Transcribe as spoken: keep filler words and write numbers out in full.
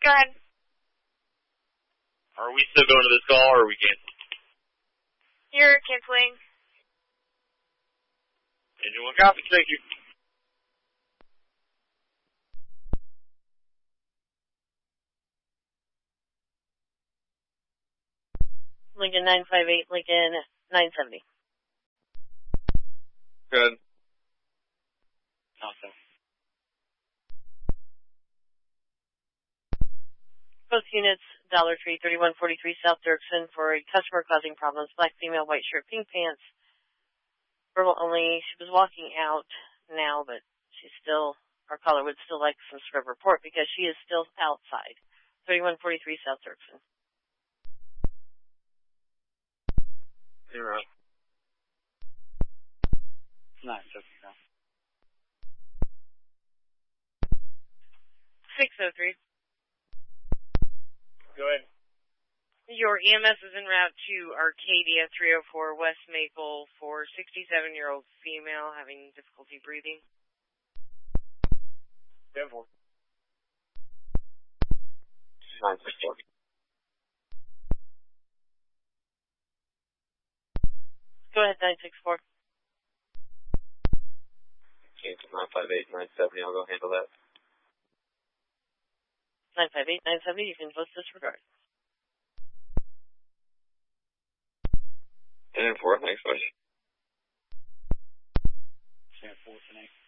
Go ahead. Are we still going to this call, or are we canceling? You're canceling. Engine one copy, thank you. Lincoln nine five eight, Lincoln nine seventy. Good. Awesome. Both units, Dollar Tree, thirty-one forty-three South Dirksen, for a customer causing problems. Black female, white shirt, pink pants. Verbal only. She was walking out now, but she's still, our caller would still like some sort of report because she is still outside. thirty-one forty-three South Dirksen. You're right. Nice, okay. six oh three. Go ahead. Your E M S is en route to Arcadia three oh four West Maple for sixty-seven-year-old female having difficulty breathing. Devil. nine six four. Go ahead, nine six four. Cancel nine five eight, nine seventy. I'll go handle that. nine five eight, nine seventy, you can post disregard. ten four, thanks, buddy. ten four, thanks.